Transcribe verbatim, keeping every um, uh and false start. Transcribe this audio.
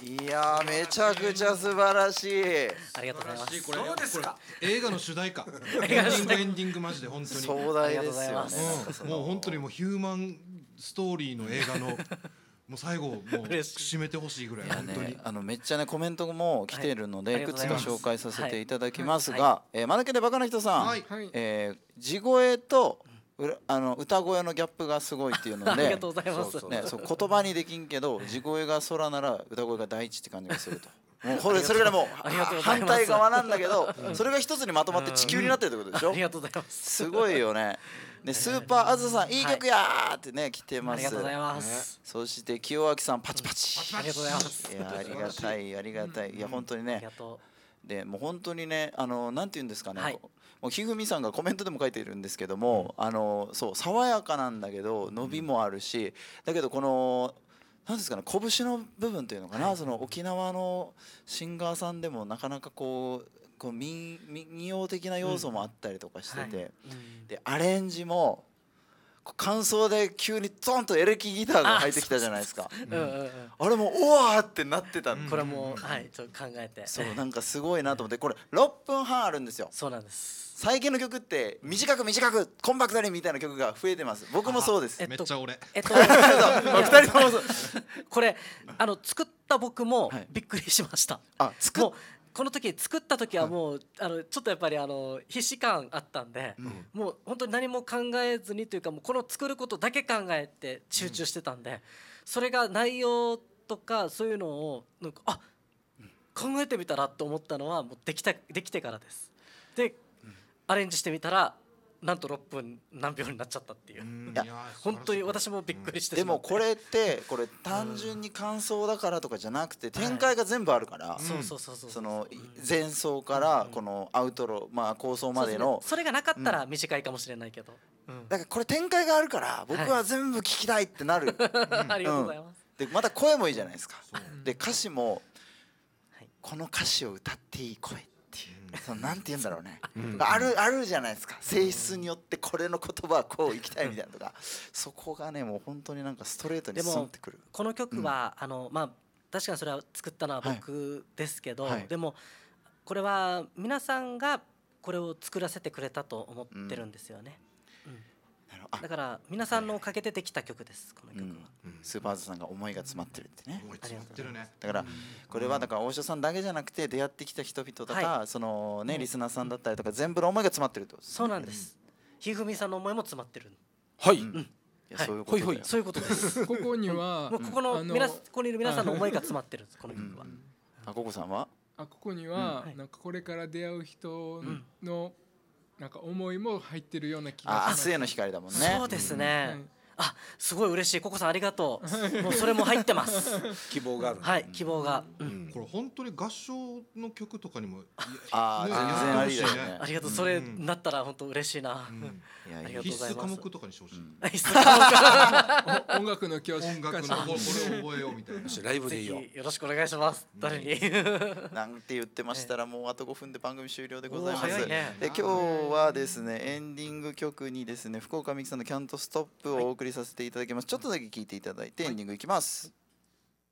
いやーめちゃくちゃ素晴らしい。 ありがとうございます。 これそうですか。 映画の主題歌エンディングエンディングマジで本当に壮大ですよね。 ありがとうございますうんもう本当にもうヒューマンストーリーの映画のもう最後もう嬉しい締めてほしいぐらいいや本当にね、あのめっちゃねコメントも来ているので、 はいい、くつか紹介させていただきますが、 はいはえー、マヌケでバカな人さん、 はいはい。 えー地声とうらあの歌声のギャップがすごいっていうのありがでとうございます。 そうそうね、そう言葉にできんけど地声が空なら歌声が第一って感じがすると。もうこれそれぐらいもうありがとうございます反対側なんだけど、それが一つにまとまって地球になってるってことでしょ。 ありがとうございます。 すごいよね。でスーパーあずさんいい曲やーってね来てます。 ありがとうございます。 そして清明さんパチパチ。 ありがとうございます。 いやありがたいありがたい、いや本当にありねがとでもう本当にねあのなんて言うんですかね、 はいもうひふみさんがコメントでも書いているんですけども、あのそう爽やかなんだけど伸びもあるし、だけどこのなんですかね拳の部分というのかな、その沖縄のシンガーさんでもなかなかこうこう民民謡的な要素もあったりとかしてて、 う。うんでアレンジもこう感想で急にドンとエレキギターが入ってきたじゃないですか。 うんうんうん。 あれもうわーってなってたんで、 これもはいちょっと考えて。 そうなんかすごいなと思って、これろっぷんはんあるんですよ。 そうなんです。 最近の曲って短く短くコンパクトにみたいな曲が増えてます。僕もそうです。 えっとめっちゃ俺えっとそう二人ともそう。 これあの作った僕もはいびっくりしました。 あ作っもうこの時作った時はもう、あのちょっとやっぱりあの必死感あったんで、もう本当に何も考えずにというかもうこの作ることだけ考えて集中してたんで、それが内容とかそういうのをなんかあ考えてみたらと思ったのはもうできたできてからです。で、アレンジしてみたらなんとろっぷん何秒になっちゃったっていう。 うんいやいや本当に私もびっくりしてでしまって。 もこれってこれ単純に感想だからとかじゃなくて展開が全部あるから、 そうそうそうそう。 その前奏からこのアウトロまあ構想までのそうですねそれがなかったら短いかもしれないけど。うんだからこれ展開があるから僕は全部聞きたいってなる。 ありがとうございます。 でまた声もいいじゃないですか。 そうで歌詞もはいこの歌詞を歌っていい声っていう、そのなんて言うんだろうね、あるあるじゃないですか。性質によってこれの言葉はこういきたいみたいなとか、そこがねもう本当になんかストレートにスンってくる。 この曲は、あのまあ確かにそれは作ったのは僕ですけど、 はいでもこれは皆さんがこれを作らせてくれたと思ってるんですよね。 なるほどあだから皆さんのおかげでできた曲ですこの曲は。 スーパーズさんが思いが詰まってるってね。 思い詰まってるねだからこれはだから大城さんだけじゃなくて出会ってきた人々とか、 はそのねリスナーさんだったりとか全部の思いが詰まってるってことですね。 そうなんです。ひふみさんの思いも詰まってる。 はい。 いやはいそういうことだよ。 ほいほいそういうことです。 ここにはもうここのあ皆ここにいる皆さんの思いが詰まってるんですこの曲は。 あここさんはあここにははいなんかこれから出会う人のなんか思いも入ってるような気あがします。 明日への光だもんね。 そうですはねい。 あすごい嬉しいココさんありがとう。もうそれも入ってます。 希望がある。 はい希望が。うんこれ本当に合唱の曲とかにもああね全然ありだよやってほしいね。 ありがとうそれなったら本当嬉しいな。 いやいやありがとう必須科ございます目とかにしてほしい必須科目お音楽の教師音楽のここれを覚えようみたいなよしライブでいいよ。 ぜひよろしくお願いします。誰に。 なんて言ってましたらもうあとごふんで番組終了でございます。 おー早いねで今日はですねエンディング曲にですね福岡美樹さんのキャントストップをお送りさせていただきます。ちょっとだけ聞いていただいてエンディングいきます。